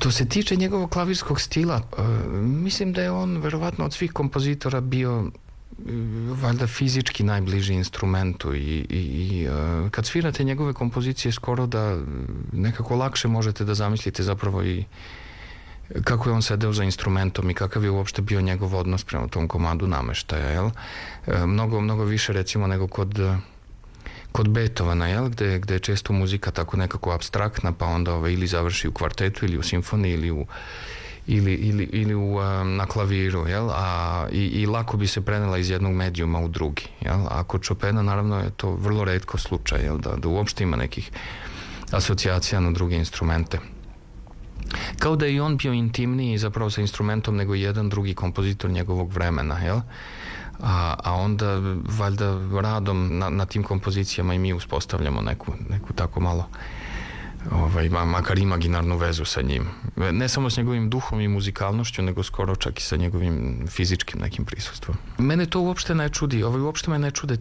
Što se tiče njegovog klavirskog stila, mislim da je on verovatno od svih kompozitora bio valjda fizički najbliži instrumentu i kad svirate njegove kompozicije skoro da nekako lakše možete da zamislite zapravo i kako je on sedeo za instrumentom i kakav je uopšte bio njegov odnos prema tom komadu nameštaja, jel? Mnogo više recimo nego kod Beethovena, jel? Gde je često muzika tako nekako apstraktna, pa onda ili završi u kvartetu ili u simfoniji ili na klaviru, jel? I lako bi se prenela iz jednog medijuma u drugi, jel? A kod Chopina naravno je to vrlo retko slučaj, jel? Da uopšte ima nekih asocijacija na druge instrumente. Kao da je i on bio intimniji zapravo sa instrumentom nego jedan drugi kompozitor njegovog vremena, jel? A onda valjda radom na tim kompozicijama i mi uspostavljamo neku tako malo makar imaginarnu vezu sa njim. Ne samo s njegovim duhom i muzikalnošću, nego skoro čak i sa njegovim fizičkim nekim prisustvom. Mene to uopšte ne čudi, uopšte me ne čude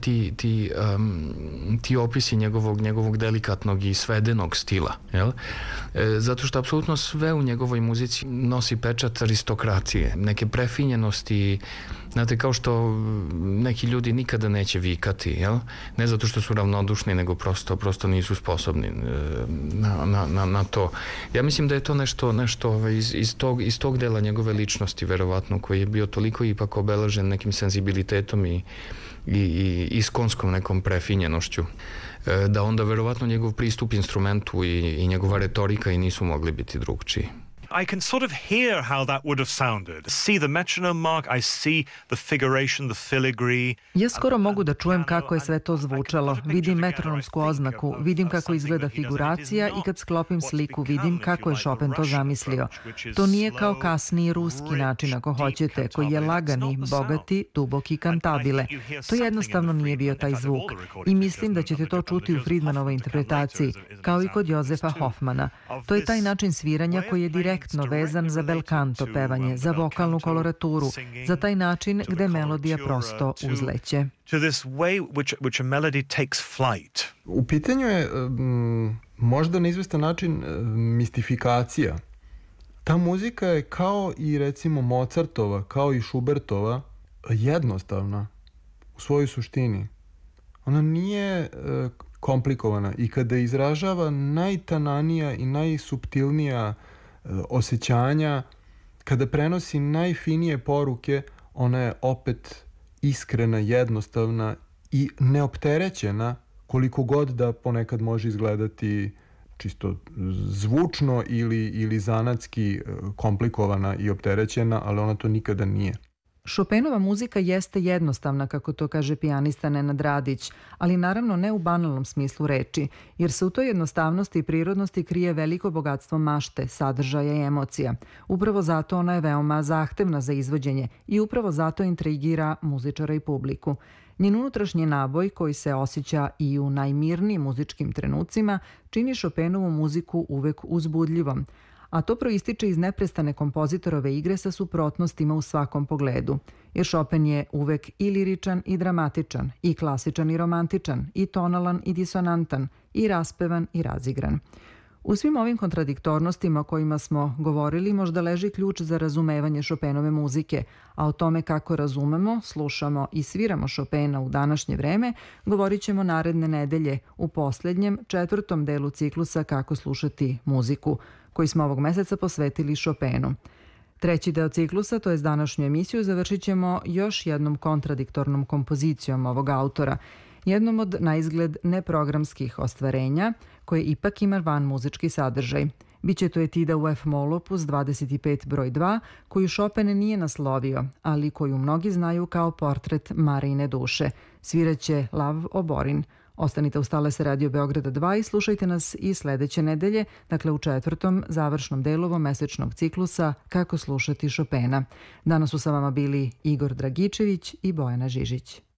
ti opisi njegovog delikatnog i svedenog stila, jel? Zato što apsolutno sve u njegovoj muzici nosi pečat aristokracije, neke prefinjenosti, znate, kao što neki ljudi nikada neće vikati, jel? Ne zato što su ravnodušni, nego prosto nisu sposobni na to. Ja mislim da je to nešto iz tog dela njegove ličnosti, verovatno, koji je bio toliko ipak obeležen nekim senzibilitetom i iskonskom nekom prefinjenošću, da onda verovatno njegov pristup instrumentu i njegova retorika i nisu mogli biti drugčiji. I can sort of hear how that would have sounded. See the metronome mark, I see the figuration, the filigree. Ja skoro mogu da čujem kako je sve to zvučalo. Vidim metronomsku oznaku, vidim kako izgleda figuracija i kad sklopim sliku vidim kako je Chopin to zamislio. To nije kao kasniji ruski način, ako hoćete, koji je lagani, bogati, duboki, kantabile. To jednostavno nije bio taj zvuk. I mislim da ćete to čuti u Friedmanovoj interpretaciji, kao i kod Josefa Hofmana. To je taj način sviranja koji je direktno vezan za bel canto pevanje, za vokalnu koloraturu, za taj način gde melodija prosto uzleće. U pitanju je možda na izvestan način mistifikacija. Ta muzika je kao i recimo Mozartova, kao i Schubertova, jednostavna u svojoj suštini. Ona nije komplikovana i kada izražava najtananija i najsuptilnija osjećanja, kada prenosi najfinije poruke, ona je opet iskrena, jednostavna i neopterećena, koliko god da ponekad može izgledati čisto zvučno ili zanatski komplikovana i opterećena, ali ona to nikada nije. Chopinova muzika jeste jednostavna, kako to kaže pijanista Nenad Radić, ali naravno ne u banalnom smislu reči, jer se u toj jednostavnosti i prirodnosti krije veliko bogatstvo mašte, sadržaja i emocija. Upravo zato ona je veoma zahtevna za izvođenje i upravo zato intrigira muzičara i publiku. Njen unutrašnji naboj, koji se osjeća i u najmirnijim muzičkim trenucima, čini Chopinovu muziku uvek uzbudljivom, a to proističe iz neprestane kompozitorove igre sa suprotnostima u svakom pogledu. Jer Chopin je uvek i liričan i dramatičan, i klasičan i romantičan, i tonalan i disonantan, i raspevan i razigran. U svim ovim kontradiktornostima o kojima smo govorili možda leži ključ za razumevanje Chopinove muzike, a o tome kako razumemo, slušamo i sviramo Chopina u današnje vreme govorit ćemo naredne nedelje u poslednjem, 4. delu ciklusa Kako slušati muziku, koji smo ovog meseca posvetili Chopinu. 3. deo ciklusa, to je današnju emisiju, završit ćemo još jednom kontradiktornom kompozicijom ovog autora, jednom od naizgled neprogramskih ostvarenja, koje ipak ima van muzički sadržaj. Biće to etida u F-mol opus 25 broj 2, koju Chopin nije naslovio, ali koju mnogi znaju kao portret Marijine duše. Sviraće Lav Oborin. Ostanite uz talase Radio Beograda 2 i slušajte nas i sledeće nedelje, dakle u 4. završnom delu mesečnog ciklusa Kako slušati Chopina. Danas su sa vama bili Igor Dragičević i Bojana Žižić.